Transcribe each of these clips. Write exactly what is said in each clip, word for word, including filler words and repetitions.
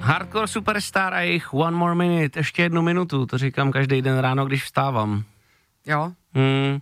Hardcore Superstar a jejich One More Minute, ještě jednu minutu, to říkám každý den ráno, když vstávám. Jo? Hmm.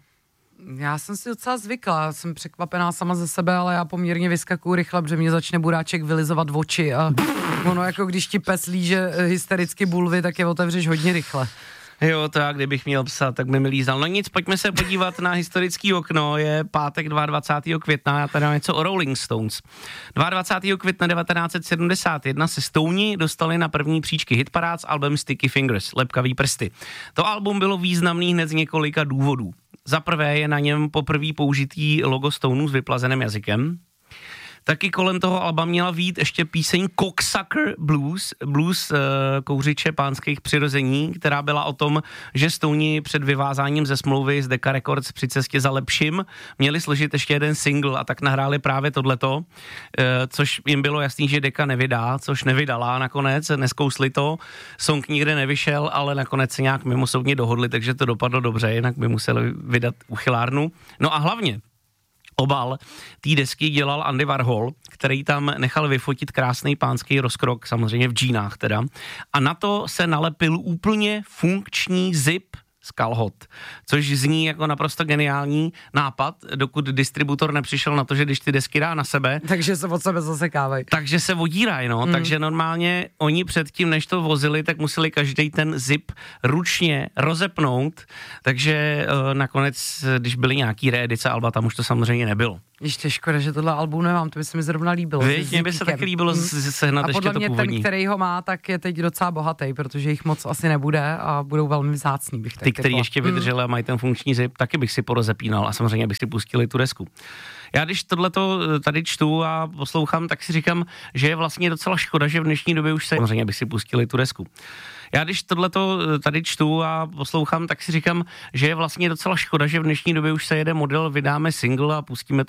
Já jsem si docela zvykla, jsem překvapená sama ze sebe, ale já poměrně vyskakuju rychle, protože mě začne buráček vylizovat oči a ono jako když ti pes líže hystericky bulvy, tak je otevřeš hodně rychle. Jo, to já kdybych měl psa, tak by mi lízal. No nic, pojďme se podívat na historický okno, je pátek dvacátého druhého května, já tady mám něco o Rolling Stones. dvacátého druhého května devatenáct set sedmdesát jedna se Stouni dostali na první příčky hitparád s albem Sticky Fingers, lepkavý prsty. To album bylo významný hned z několika důvodů. Za prvé je na něm poprvé použitý logo Stounů s vyplazeným jazykem. Taky kolem toho alba měla vyjít ještě píseň Cocksucker Blues, blues uh, kouřiče pánských přirození, která byla o tom, že Stouni před vyvázáním ze smlouvy z Decca Records při cestě za lepším měli složit ještě jeden single a tak nahráli právě tohleto, uh, což jim bylo jasný, že Decca nevydá, což nevydala nakonec, neskousli to, song nikde nevyšel, ale nakonec se nějak mimosoudně dohodli, takže to dopadlo dobře, jinak by museli vydat uchylárnu. No a hlavně obal té desky dělal Andy Warhol, který tam nechal vyfotit krásný pánský rozkrok, samozřejmě v džínách teda, a na to se nalepil úplně funkční zip z kalhot, což zní jako naprosto geniální nápad, dokud distributor nepřišel na to, že když ty desky dá na sebe, takže se od sebe zasekávají. Takže se vodírají, no, mm. takže normálně oni předtím, než to vozili, tak museli každý ten zip ručně rozepnout, takže uh, nakonec, když byly nějaký reedice alba, tam už to samozřejmě nebylo. Ještě škoda, že tohle album nemám, to by se mi zrovna líbilo. Víš, mě by se taky líbilo mm. sehnat ještě to původní. A podle mě ten, který ho má, tak je teď docela bohatý, protože jich moc asi nebude a budou velmi vzácný, bych tak Ty, který typla. ještě vydrželi a mají ten funkční zip, taky bych si porozepínal a samozřejmě bych si pustili tu desku. Já když tohleto tady čtu a poslouchám, tak si říkám, že je vlastně docela škoda, že v dnešní době už se samozřejmě bych si pustili tu desku. Já když tohleto tady čtu a poslouchám, tak si říkám, že je vlastně docela škoda, že v dnešní době už se jede model, vydáme single a pustíme